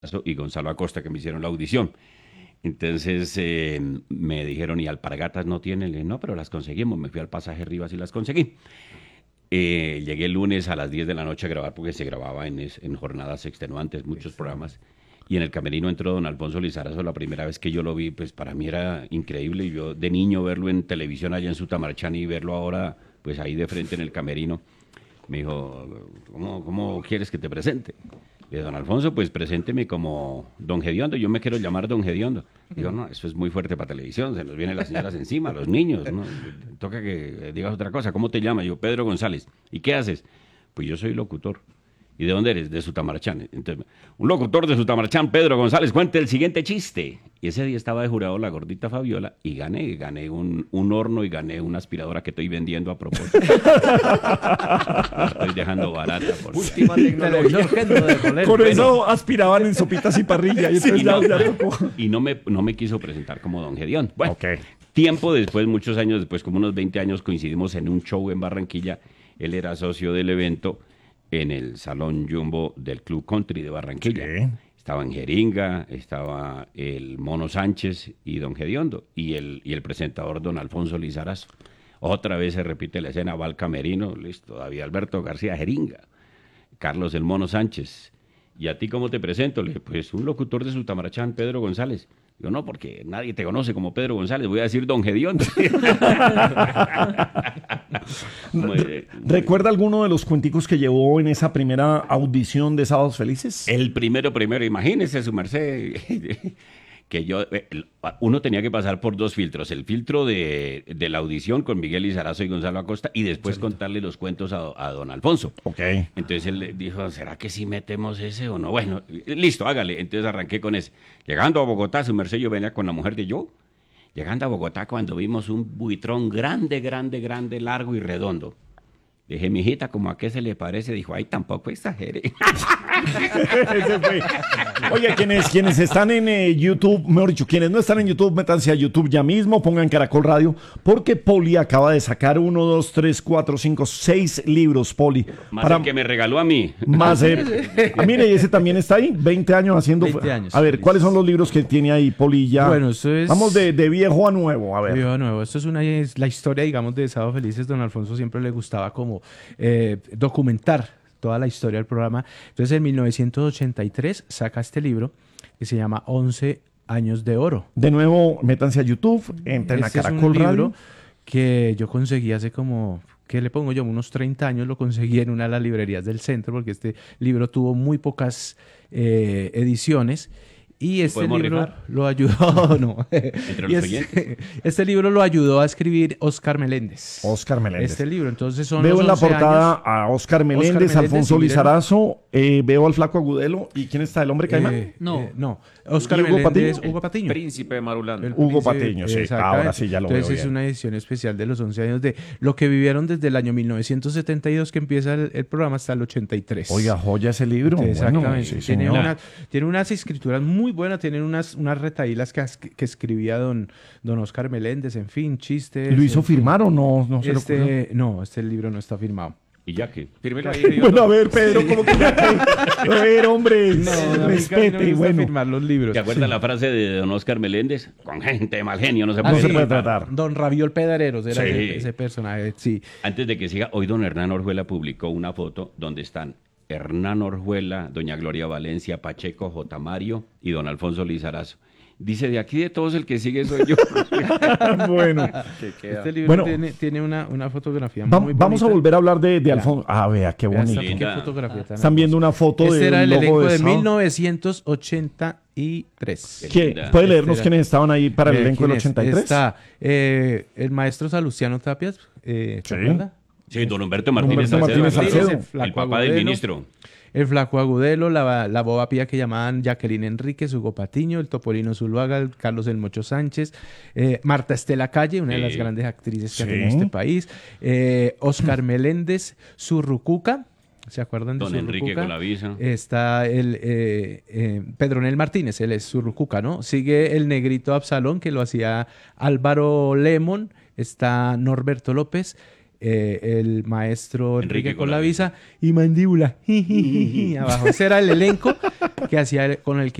y Gonzalo Acosta que me hicieron la audición. Entonces me dijeron, ¿y alpargatas no tienen? Le dije, no, pero las conseguimos. Me fui al Pasaje Rivas y las conseguí. Llegué el lunes a las 10 de la noche a grabar porque se grababa en jornadas extenuantes, muchos programas. Y en el camerino entró don Alfonso Lizarazo. La primera vez que yo lo vi, pues para mí era increíble. Y yo de niño verlo en televisión allá en Sutamarchán y verlo ahora, pues ahí de frente en el camerino, me dijo, ¿cómo quieres que te presente? Le dije, don Alfonso, pues presénteme como don Gediondo. Yo me quiero llamar don Gediondo. Digo, no, eso es muy fuerte para televisión. Se nos vienen las señoras encima, los niños, ¿no? Toca que digas otra cosa. ¿Cómo te llamas? Yo, Pedro González. ¿Y qué haces? Pues yo soy locutor. ¿Y de dónde eres? De Sutamarchán. Entonces, un locutor de Sutamarchán, Pedro González, cuente el siguiente chiste. Y ese día estaba de jurado la gordita Fabiola y gané un horno y gané una aspiradora que estoy vendiendo a propósito. La estoy dejando barata. Última tecnología. Con eso aspiraban en sopitas y parrilla. Y entonces ya tocó. Y no me quiso presentar como don Gedeón. Bueno, Okay. Tiempo después, muchos años después, como unos 20 años, coincidimos en un show en Barranquilla. Él era socio del evento en el Salón Jumbo del Club Country de Barranquilla. Sí. Estaban Jeringa, estaba el Mono Sánchez y don Gediondo, y el presentador don Alfonso Lizarazo. Otra vez se repite la escena, va al camerino, listo, David Alberto García Jeringa, Carlos el Mono Sánchez. ¿Y a ti cómo te presento? Le dije, pues un locutor de Sutamarachán, Pedro González. Digo, no, porque nadie te conoce como Pedro González, voy a decir don Gediondo. ¿Recuerda alguno de los cuenticos que llevó en esa primera audición de Sábados Felices? El primero, imagínese su merced, que uno tenía que pasar por dos filtros, el filtro de la audición con Miguel Lizarazo y Gonzalo Acosta, y después contarle los cuentos a don Alfonso. Ok. Entonces él le dijo, ¿será que sí metemos ese o no? Bueno, listo, hágale. Entonces arranqué con ese. Llegando a Bogotá, su merced, yo venía con la mujer de yo. Llegando a Bogotá, cuando vimos un buitrón grande, largo y redondo. Dije, mijita, ¿cómo a qué se le parece? Dijo, ay, tampoco exagere. Ese fue. Oye, quienes están en YouTube, mejor dicho, quienes no están en YouTube, métanse a YouTube ya mismo, pongan Caracol Radio, porque Poli acaba de sacar 1, 2, 3, 4, 5, 6 libros, Poli. Más el que me regaló a mí. Más mire, y ese también está ahí, 20 años haciendo. 20 años. A ver, ¿cuáles son los libros que tiene ahí, Poli? Ya. Bueno, esto es... Vamos de viejo a nuevo, a ver. Viejo a nuevo. Esto es la historia, digamos, de Sábado Felices. Don Alfonso siempre le gustaba como documentar toda la historia del programa. Entonces, en 1983 saca este libro que se llama 11 años de oro. De nuevo, métanse a YouTube, entren a Caracol es un libro Radio. Que yo conseguí hace como, ¿qué le pongo yo? Unos 30 años lo conseguí en una de las librerías del centro, porque este libro tuvo muy pocas ediciones. Y este ¿Podemos libro rifar? lo ayudó, no. Entre Y los oyentes. este libro lo ayudó a escribir Óscar Meléndez. Óscar Meléndez. Este libro, entonces son Veo los en la 11 portada años. a Óscar Meléndez, Meléndez, Alfonso y miren- Lizarazo, veo al Flaco Agudelo. ¿Y quién está? ¿El hombre caimán? No. Óscar ¿Y Hugo Meléndez, Patiño? Hugo Patiño. Príncipe de Marulanda. El Hugo príncipe, Patiño, sí. exactamente. Ahora sí ya lo veo Entonces es bien. una edición especial de los 11 años de lo que vivieron desde el año 1972 que empieza el programa hasta el 83. Oiga, joya ese libro. Exactamente. Bueno, sí, tiene, señor. tiene unas escrituras muy buenas, tiene unas retaílas que escribía don Óscar Meléndez, en fin, chistes. ¿Lo hizo en fin. firmar o no? No se lo ocurrió. No, este libro no está firmado. Y ya que... Fírmelo ahí. Bueno, a ver, Pedro, ¿cómo que ya que? A ver, hombre, No, a mí casi no respete. me gusta Bueno, firmar los libros. ¿Te acuerdas la frase de don Óscar Meléndez? Con gente de mal genio no se no puede se puede tratar. tratar. Don Raviol Pedareros era Sí. ese personaje, sí. Antes de que siga, hoy don Hernán Orjuela publicó una foto donde están Hernán Orjuela, doña Gloria Valencia, Pacheco, J. Mario y don Alfonso Lizarazo. Dice, de aquí de todos el que sigue soy yo. Bueno, Este libro Bueno. tiene una fotografía va- muy vamos a bonita. volver a hablar de Alfonso. Ah, vea, qué Vea esta- bonito. Linda. qué fotografía tan Están viendo una foto Este era del el logo elenco de Sábado. 1983. ¿Qué? ¿Puede leernos Este era- quiénes estaban ahí para el elenco del ¿quién es? 83? Está el maestro Salustiano Tapias, ¿se Sí. acuerda? Sí, don Humberto Martínez Humberto Martínez Salcedo, Salcedo. claro. El papá del ministro. El Flaco Agudelo, la boba pía que llamaban Jacqueline Enríquez, Hugo Patiño, el Topolino Zuluaga, el Carlos El Mocho Sánchez, Marta Estela Calle, una de las Sí. grandes actrices que ha Sí. tenido este país, Óscar Meléndez, Zurrucuca, ¿se acuerdan de Don Enrique Zurrucuca? Colavisa. Está Pedronel Martínez, él es Zurrucuca, ¿no? Sigue el negrito Absalón, que lo hacía Álvaro Lemon, está Norberto López, el maestro Enrique Enrique Colavisa y Mandíbula. Abajo. Ese era el elenco que hacía con el que